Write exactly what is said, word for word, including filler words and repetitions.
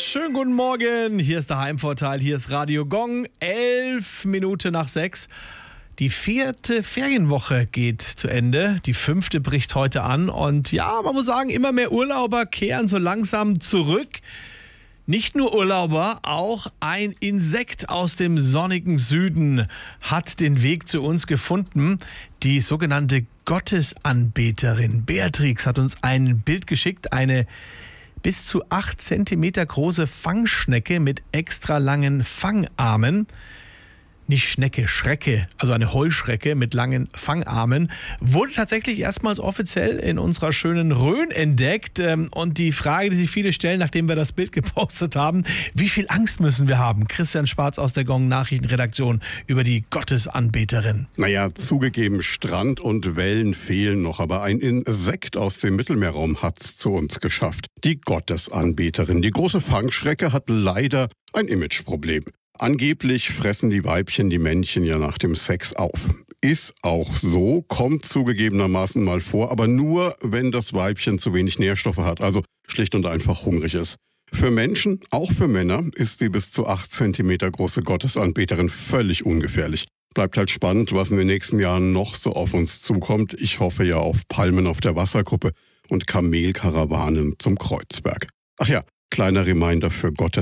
Schönen guten Morgen, hier ist der Heimvorteil, hier ist Radio Gong, elf Minuten nach sechs. Die vierte Ferienwoche geht zu Ende, die fünfte bricht heute an und ja, man muss sagen, immer mehr Urlauber kehren so langsam zurück. Nicht nur Urlauber, auch ein Insekt aus dem sonnigen Süden hat den Weg zu uns gefunden. Die sogenannte Gottesanbeterin Beatrix hat uns ein Bild geschickt, eine bis zu acht Zentimeter große Fangschnecke mit extra langen Fangarmen. Nicht Schnecke, Schrecke, also eine Heuschrecke mit langen Fangarmen, wurde tatsächlich erstmals offiziell in unserer schönen Rhön entdeckt. Und die Frage, die sich viele stellen, nachdem wir das Bild gepostet haben, wie viel Angst müssen wir haben? Christian Schwarz aus der Gong-Nachrichtenredaktion über die Gottesanbeterin. Naja, zugegeben, Strand und Wellen fehlen noch, aber ein Insekt aus dem Mittelmeerraum hat's zu uns geschafft. Die Gottesanbeterin. Die große Fangschrecke hat leider ein Imageproblem. Angeblich fressen die Weibchen die Männchen ja nach dem Sex auf. Ist auch so, kommt zugegebenermaßen mal vor, aber nur, wenn das Weibchen zu wenig Nährstoffe hat, also schlicht und einfach hungrig ist. Für Menschen, auch für Männer, ist die bis zu acht Zentimeter große Gottesanbeterin völlig ungefährlich. Bleibt halt spannend, was in den nächsten Jahren noch so auf uns zukommt. Ich hoffe ja auf Palmen auf der Wasserkuppe und Kamelkarawanen zum Kreuzberg. Ach ja, kleiner Reminder für Gottes